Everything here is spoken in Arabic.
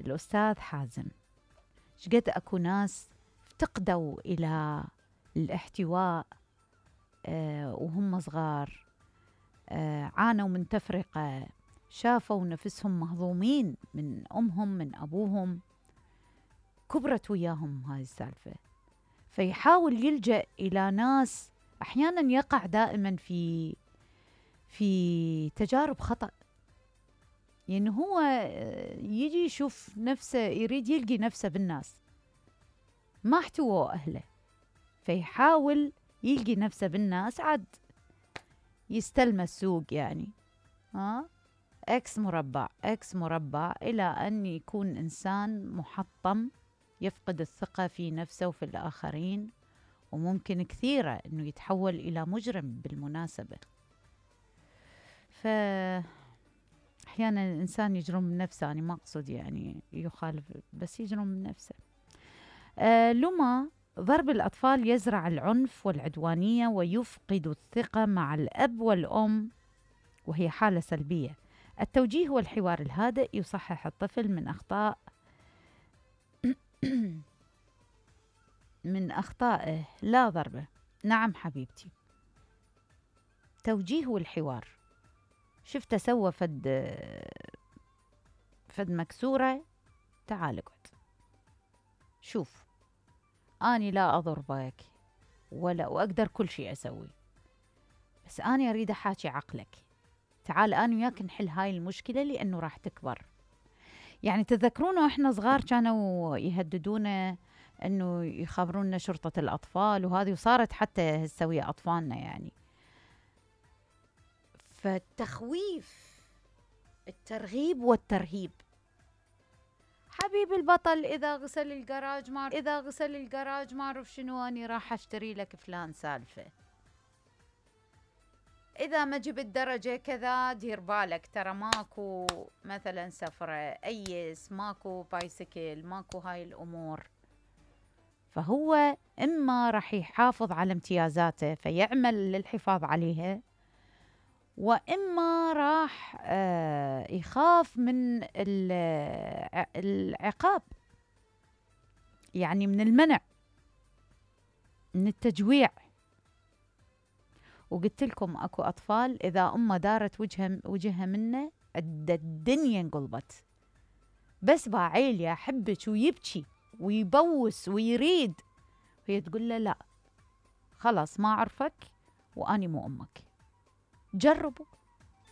الأستاذ حازم، شقد أكو ناس افتقدوا إلى الاحتواء وهم صغار، عانوا من تفرقة، شافوا نفسهم مهضومين من أمهم من أبوهم، كبرت وياهم هاي السالفة، فيحاول يلجأ إلى ناس، أحيانا يقع دائما في تجارب خطأ، يعني هو يجي يشوف نفسه، يريد يلقي نفسه بالناس، ما احتووا أهله، فيحاول يلقي نفسه بالناس، عاد يستلم السوق يعني، اكس مربع اكس مربع، الى ان يكون انسان محطم، يفقد الثقة في نفسه وفي الآخرين، وممكن كثيرة انه يتحول الى مجرم بالمناسبة. فأحيانا الإنسان يجرم من نفسه، أنا ما أقصد يعني يخالف، بس يجرم من نفسه. لما ضرب الأطفال يزرع العنف والعدوانية ويفقد الثقة مع الأب والأم، وهي حالة سلبية. التوجيه والحوار الهادئ يصحح الطفل من أخطاء من أخطائه لا ضربه. نعم حبيبتي، توجيه والحوار. شفت سوى فد مكسورة، تعال اقعد، شوف أني لا أضربك ولا وأقدر كل شيء أسوي، بس أنا أريد أحاكي عقلك، تعال أنا وياك نحل هاي المشكلة لأنه راح تكبر. يعني تذكرون وإحنا صغار كانوا يهددونا أنه يخبرونا شرطة الأطفال وهذه، وصارت حتى تسوي أطفالنا يعني. فالتخويف، الترغيب والترهيب. حبيب البطل إذا غسل الجراج ما أعرف شنو، أني راح أشتري لك فلان سالفة، إذا ما جبت درجة كذا دير بالك، ترى ماكو مثلا سفرة، أيس، ماكو بايسكل، ماكو هاي الأمور. فهو إما راح يحافظ على امتيازاته فيعمل للحفاظ عليها، وإما راح يخاف من العقاب، يعني من المنع، من التجويع. وقلت لكم اكو اطفال اذا امه دارت وجهها منه الدنيا انقلبت، بس باعيل يا حبك ويبكي ويبوس ويريد، وهي تقول له لا خلاص ما اعرفك واني مو امك. جربوا